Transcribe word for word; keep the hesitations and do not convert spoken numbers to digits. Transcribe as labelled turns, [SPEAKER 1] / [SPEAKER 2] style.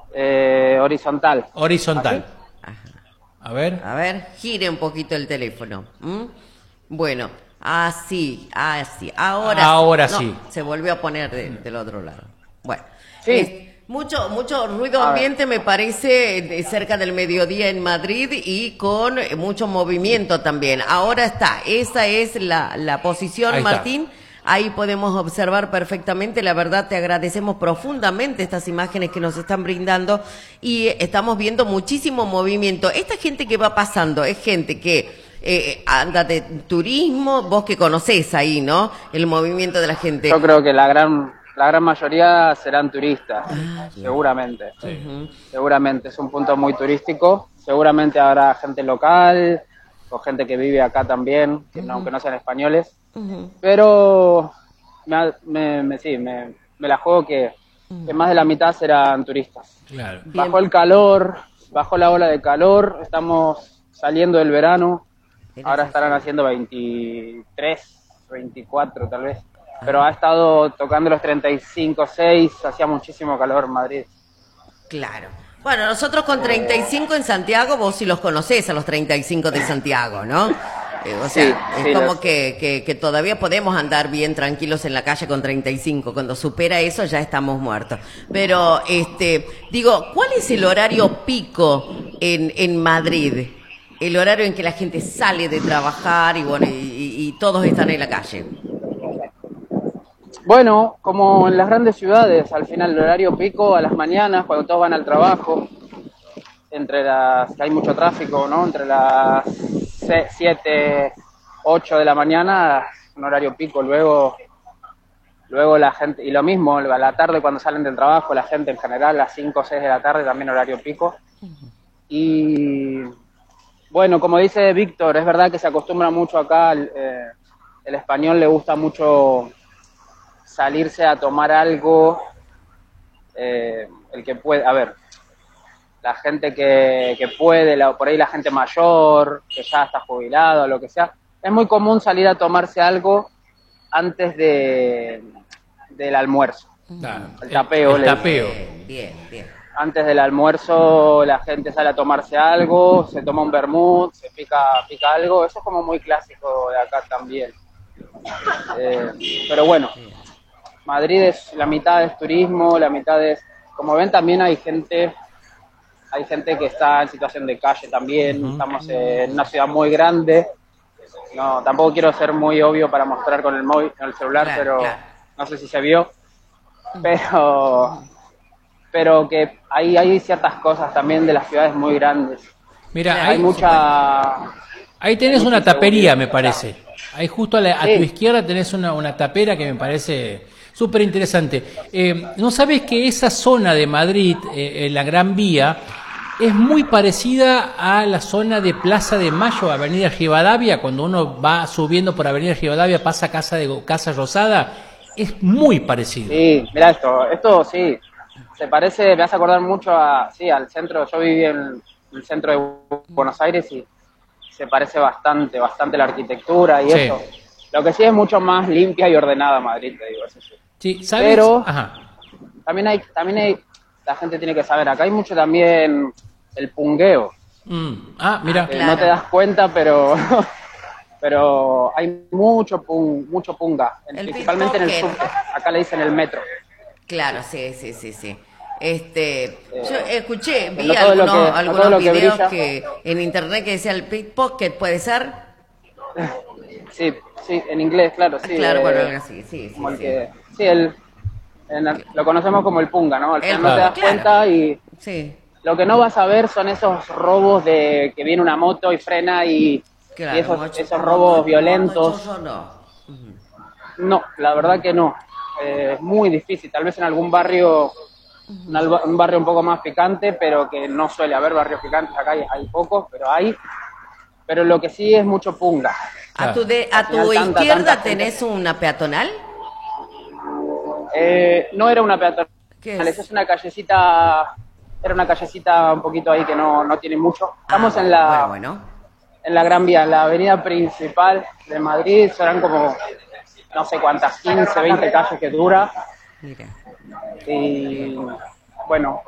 [SPEAKER 1] Eh, horizontal.
[SPEAKER 2] Horizontal.
[SPEAKER 3] Ajá.
[SPEAKER 2] A ver.
[SPEAKER 3] A ver, gire un poquito el teléfono. ¿Mm? Bueno, así, así. Ahora,
[SPEAKER 2] Ahora
[SPEAKER 3] sí. No,
[SPEAKER 2] sí.
[SPEAKER 3] se volvió a poner de- del otro lado. Bueno,
[SPEAKER 1] Sí.
[SPEAKER 3] es- mucho, mucho ruido
[SPEAKER 1] A ver.
[SPEAKER 3] ambiente me parece de cerca del mediodía en Madrid y con eh, mucho movimiento también. Ahora está, esa es la, la posición,
[SPEAKER 2] Ahí está.
[SPEAKER 3] Martín. Ahí podemos observar perfectamente, la verdad te agradecemos profundamente estas imágenes que nos están brindando y estamos viendo muchísimo movimiento. Esta gente que va pasando es gente que eh, anda de turismo, vos que conocés ahí, ¿no? El movimiento de la gente.
[SPEAKER 1] Yo creo que la gran la gran mayoría serán turistas,
[SPEAKER 3] Ah,
[SPEAKER 1] seguramente.
[SPEAKER 2] Sí.
[SPEAKER 3] Ujú.
[SPEAKER 1] Seguramente es un punto muy turístico. Seguramente habrá gente local o gente que vive acá también, que no, aunque no sean españoles.
[SPEAKER 3] Ujú.
[SPEAKER 1] Pero me, ha- me, me- sí, me, me la juego que, que más de la mitad serán turistas.
[SPEAKER 2] Claro.
[SPEAKER 3] Bien.
[SPEAKER 1] Bajó el calor, bajó la ola de calor, estamos saliendo del verano. Ahora estarán haciendo veintitrés, veinticuatro tal vez. Pero ha estado tocando los treinta y cinco, seis, hacía muchísimo calor en Madrid.
[SPEAKER 3] Claro. Bueno, nosotros con treinta y cinco en Santiago, vos sí los conocés a los treinta y cinco de Santiago, ¿no? Eh, o sea,
[SPEAKER 1] Sí,
[SPEAKER 3] es
[SPEAKER 1] sí,
[SPEAKER 3] como
[SPEAKER 1] los-
[SPEAKER 3] que, que, que todavía podemos andar bien tranquilos en la calle con treinta y cinco. Cuando supera eso ya estamos muertos. Pero, este, digo, ¿cuál es el horario pico en, en Madrid? El horario en que la gente sale de trabajar y bueno, y, y- y todos están en la calle.
[SPEAKER 1] Bueno, como en las grandes ciudades, al final el horario pico a las mañanas, cuando todos van al trabajo, entre las, que hay mucho tráfico, ¿no? Entre las siete, ocho de la mañana, un horario pico, luego luego la gente, y lo mismo, a la tarde cuando salen del trabajo, la gente en general, a las cinco o seis de la tarde también horario pico. Y bueno, como dice Víctor, es verdad que se acostumbra mucho acá, el, eh, el español le gusta mucho salirse a tomar algo, eh, el que puede, a ver, la gente que, que puede, la, por ahí la gente mayor, que ya está jubilado, lo que sea, es muy común salir a tomarse algo antes de del almuerzo.
[SPEAKER 2] Claro.
[SPEAKER 1] El tapeo,
[SPEAKER 2] El
[SPEAKER 1] le-
[SPEAKER 2] tapeo.
[SPEAKER 3] Bien, bien, bien.
[SPEAKER 1] Antes del almuerzo la gente sale a tomarse algo, se toma un vermut, se pica, pica algo, eso es como muy clásico de acá también. Eh, pero bueno, Madrid es, la mitad es turismo, la mitad es, como ven también hay gente, hay gente que está en situación de calle también,
[SPEAKER 2] Ujú.
[SPEAKER 1] estamos en una ciudad muy grande, no, tampoco quiero ser muy obvio para mostrar con el móvil, con el celular,
[SPEAKER 3] Claro,
[SPEAKER 1] pero
[SPEAKER 3] claro.
[SPEAKER 1] no sé si se vio, pero, pero que ahí hay ciertas cosas también de las ciudades muy grandes,
[SPEAKER 2] Mira,
[SPEAKER 3] Claro,
[SPEAKER 1] hay
[SPEAKER 2] ahí,
[SPEAKER 1] mucha...
[SPEAKER 2] ahí tenés
[SPEAKER 1] mucha
[SPEAKER 2] una tapería,
[SPEAKER 1] inseguridad.
[SPEAKER 2] me parece. Ahí justo a, la- a
[SPEAKER 1] Sí.
[SPEAKER 2] tu izquierda tenés una, una tapera que me parece súper interesante. Eh, ¿No sabes que esa zona de Madrid, eh, en la Gran Vía, es muy parecida a la zona de Plaza de Mayo, Avenida Rivadavia? Cuando uno va subiendo por Avenida Rivadavia, pasa Casa de Casa Rosada, es muy parecido.
[SPEAKER 1] Sí, mira esto, esto sí, se parece, me hace acordar mucho a, sí, al centro, yo viví en el centro de Buenos Aires y se parece bastante, bastante la arquitectura y
[SPEAKER 2] Sí.
[SPEAKER 1] eso. Lo que sí es mucho más limpia y ordenada Madrid, te digo, eso sí.
[SPEAKER 2] Sí, ¿sabes?
[SPEAKER 1] Pero-
[SPEAKER 2] Ajá.
[SPEAKER 1] También hay, también hay, la gente tiene que saber, acá hay mucho también el pungueo,
[SPEAKER 2] Mm. Ah, mira.
[SPEAKER 1] que
[SPEAKER 3] Claro.
[SPEAKER 1] no te das cuenta, pero pero hay mucho pun, mucho punga,
[SPEAKER 3] El
[SPEAKER 1] principalmente en el
[SPEAKER 3] pickpocket.
[SPEAKER 1] subte, acá le dicen el metro.
[SPEAKER 3] Claro, sí, sí, sí, sí. Este, yo escuché, vi
[SPEAKER 1] no todo lo
[SPEAKER 3] algunos,
[SPEAKER 1] que- no
[SPEAKER 3] algunos
[SPEAKER 1] todo lo que
[SPEAKER 3] videos
[SPEAKER 1] brilla.
[SPEAKER 3] que en internet que decía el pickpocket, ¿puede ser?
[SPEAKER 1] Sí, sí, en inglés, claro, sí.
[SPEAKER 3] claro,
[SPEAKER 1] eh,
[SPEAKER 3] bueno, algo así, sí, sí,
[SPEAKER 1] como el
[SPEAKER 3] sí.
[SPEAKER 1] que, sí, el, en- lo conocemos como el punga, ¿no? Al final
[SPEAKER 3] El
[SPEAKER 1] no te das
[SPEAKER 3] punga, claro.
[SPEAKER 1] cuenta y
[SPEAKER 3] Sí,
[SPEAKER 1] lo que no vas a ver son esos robos de que viene una moto y frena y,
[SPEAKER 3] claro.
[SPEAKER 1] y esos,
[SPEAKER 3] mocho-
[SPEAKER 1] esos
[SPEAKER 3] moto-
[SPEAKER 1] robos violentos.
[SPEAKER 3] motochorro no.
[SPEAKER 1] No, la verdad que no. Eh, es muy difícil. Tal vez en algún barrio, un, alba- un barrio un poco más picante, pero que no suele haber barrios picantes. Acá hay, hay pocos, pero hay. Pero lo que sí es mucho punga.
[SPEAKER 3] A tu, de, a
[SPEAKER 1] Al final
[SPEAKER 3] tu
[SPEAKER 1] tanta,
[SPEAKER 3] izquierda
[SPEAKER 1] tanta gente.
[SPEAKER 3] tenés una peatonal.
[SPEAKER 1] Eh, no era una peatonal,
[SPEAKER 3] ¿Qué es?
[SPEAKER 1] es una callecita, era una callecita un poquito ahí que no, no tiene mucho. Estamos
[SPEAKER 3] Ah,
[SPEAKER 1] en la
[SPEAKER 3] Bueno, bueno.
[SPEAKER 1] en la Gran Vía, en la avenida principal de Madrid, serán como no sé cuántas, quince, veinte calles que dura.
[SPEAKER 3] Mira.
[SPEAKER 1] Y bueno,